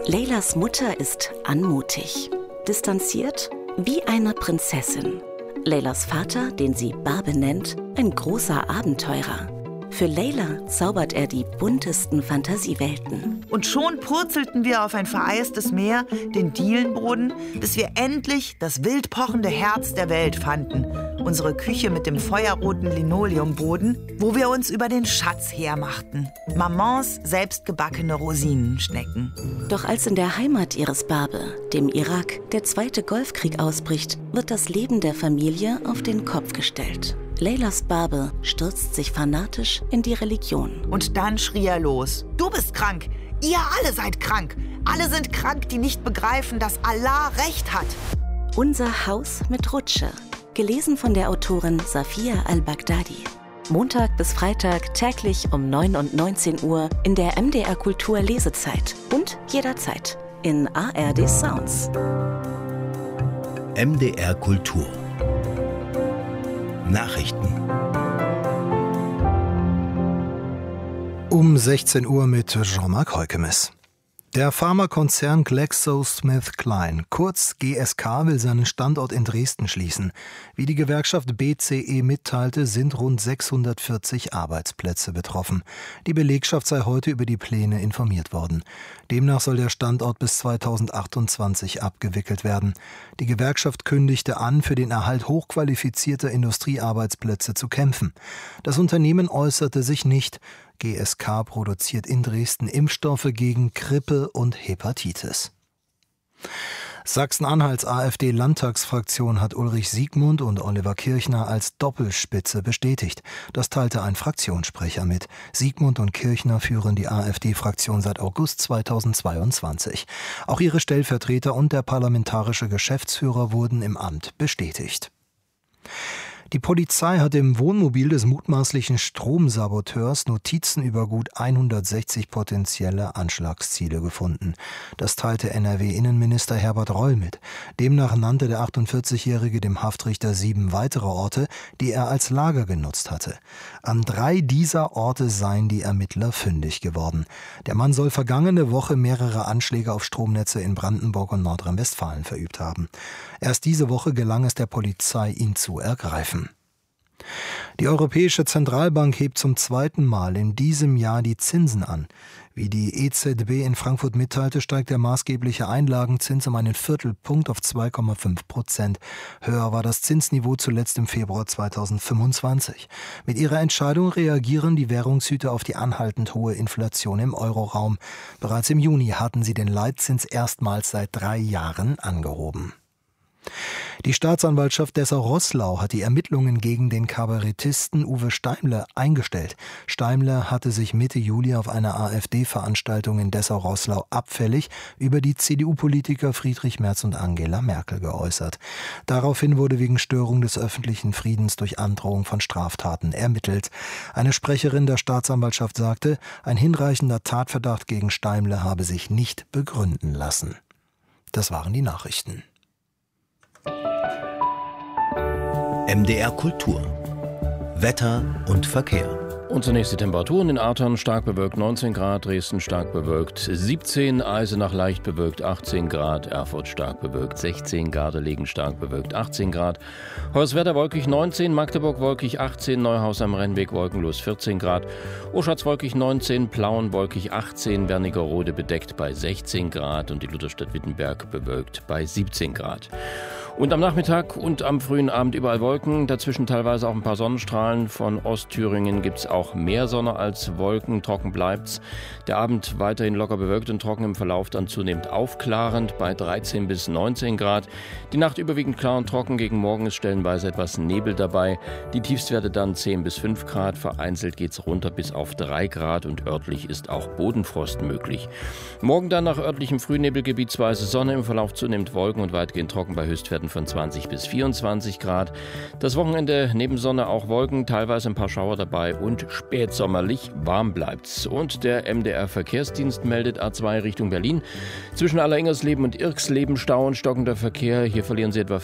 Leylas Mutter ist anmutig, distanziert wie eine Prinzessin. Leylas Vater, den sie Barbe nennt, ein großer Abenteurer. Für Leyla zaubert er die buntesten Fantasiewelten. Und schon purzelten wir auf ein vereistes Meer, den Dielenboden, bis wir endlich das wild pochende Herz der Welt fanden. Unsere Küche mit dem feuerroten Linoleumboden, wo wir uns über den Schatz hermachten. Mamans selbstgebackene Rosinenschnecken. Doch als in der Heimat ihres Barbe, dem Irak, der Zweite Golfkrieg ausbricht, wird das Leben der Familie auf den Kopf gestellt. Leylas Barbe stürzt sich fanatisch in die Religion. Und dann schrie er los: Du bist krank! Ihr alle seid krank! Alle sind krank, die nicht begreifen, dass Allah Recht hat! Unser Haus mit Rutsche. Gelesen von der Autorin Safia al-Baghdadi. Montag bis Freitag täglich um 9 und 19 Uhr in der MDR Kultur Lesezeit und jederzeit in ARD Sounds. MDR Kultur Nachrichten. Um 16 Uhr mit Jean-Marc Heukemes. Der Pharmakonzern GlaxoSmithKline, kurz GSK, will seinen Standort in Dresden schließen. Wie die Gewerkschaft BCE mitteilte, sind rund 640 Arbeitsplätze betroffen. Die Belegschaft sei heute über die Pläne informiert worden. Demnach soll der Standort bis 2028 abgewickelt werden. Die Gewerkschaft kündigte an, für den Erhalt hochqualifizierter Industriearbeitsplätze zu kämpfen. Das Unternehmen äußerte sich nicht. GSK produziert in Dresden Impfstoffe gegen Grippe und Hepatitis. Sachsen-Anhalts AfD-Landtagsfraktion hat Ulrich Siegmund und Oliver Kirchner als Doppelspitze bestätigt. Das teilte ein Fraktionssprecher mit. Siegmund und Kirchner führen die AfD-Fraktion seit August 2022. Auch ihre Stellvertreter und der parlamentarische Geschäftsführer wurden im Amt bestätigt. Die Polizei hat im Wohnmobil des mutmaßlichen Stromsaboteurs Notizen über gut 160 potenzielle Anschlagsziele gefunden. Das teilte NRW-Innenminister Herbert Reul mit. Demnach nannte der 48-Jährige dem Haftrichter 7 weitere Orte, die er als Lager genutzt hatte. An 3 dieser Orte seien die Ermittler fündig geworden. Der Mann soll vergangene Woche mehrere Anschläge auf Stromnetze in Brandenburg und Nordrhein-Westfalen verübt haben. Erst diese Woche gelang es der Polizei, ihn zu ergreifen. Die Europäische Zentralbank hebt zum 2. Mal in diesem Jahr die Zinsen an. Wie die EZB in Frankfurt mitteilte, steigt der maßgebliche Einlagenzins um einen Viertelpunkt auf 2,5%. Höher war das Zinsniveau zuletzt im Februar 2025. Mit ihrer Entscheidung reagieren die Währungshüter auf die anhaltend hohe Inflation im Euroraum. Bereits im Juni hatten sie den Leitzins erstmals seit 3 Jahren angehoben. Die Staatsanwaltschaft Dessau-Roßlau hat die Ermittlungen gegen den Kabarettisten Uwe Steimle eingestellt. Steimle hatte sich Mitte Juli auf einer AfD-Veranstaltung in Dessau-Roßlau abfällig über die CDU-Politiker Friedrich Merz und Angela Merkel geäußert. Daraufhin wurde wegen Störung des öffentlichen Friedens durch Androhung von Straftaten ermittelt. Eine Sprecherin der Staatsanwaltschaft sagte, ein hinreichender Tatverdacht gegen Steimle habe sich nicht begründen lassen. Das waren die Nachrichten. MDR Kultur. Wetter und Verkehr. Und zunächst die Temperaturen in Ahrtal stark bewölkt 19 Grad, Dresden stark bewölkt 17, Eisenach leicht bewölkt 18 Grad, Erfurt stark bewölkt 16, Gardelegen stark bewölkt 18 Grad, Hoyerswerda wolkig 19, Magdeburg wolkig 18, Neuhaus am Rennweg wolkenlos 14 Grad, Oschatz wolkig 19, Plauen wolkig 18, Wernigerode bedeckt bei 16 Grad und die Lutherstadt Wittenberg bewölkt bei 17 Grad. Und am Nachmittag und am frühen Abend überall Wolken, dazwischen teilweise auch ein paar Sonnenstrahlen. Von Ostthüringen gibt es auch mehr Sonne als Wolken, trocken bleibt's. Der Abend weiterhin locker bewölkt und trocken, im Verlauf dann zunehmend aufklarend bei 13 bis 19 Grad. Die Nacht überwiegend klar und trocken, gegen Morgen ist stellenweise etwas Nebel dabei. Die Tiefstwerte dann 10 bis 5 Grad, vereinzelt geht's runter bis auf 3 Grad und örtlich ist auch Bodenfrost möglich. Morgen dann nach örtlichem Frühnebel gebietsweise Sonne, im Verlauf zunehmend Wolken und weitgehend trocken bei Höchstwerten von 20 bis 24 Grad. Das Wochenende neben Sonne auch Wolken, teilweise ein paar Schauer dabei und spätsommerlich warm bleibt's. Und der MDR-Verkehrsdienst meldet A2 Richtung Berlin. Zwischen Alleringersleben und Irksleben Stau und stockender Verkehr. Hier verlieren Sie etwa